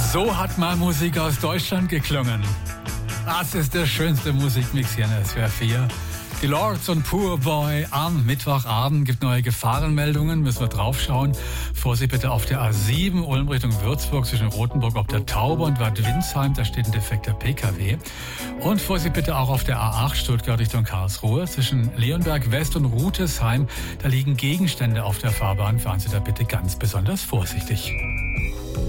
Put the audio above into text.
So hat mal Musik aus Deutschland geklungen. Das ist der schönste Musikmix hier in SWR 4. Die Lords und Poor Boy am Mittwochabend. Gibt neue Gefahrenmeldungen, müssen wir draufschauen. Vorsicht bitte auf der A7 Ulm Richtung Würzburg zwischen Rothenburg ob der Tauber und Bad Windsheim. Da steht ein defekter PKW. Und Vorsicht bitte auch auf der A8 Stuttgart Richtung Karlsruhe zwischen Leonberg West und Rutesheim. Da liegen Gegenstände auf der Fahrbahn. Fahren Sie da bitte ganz besonders vorsichtig.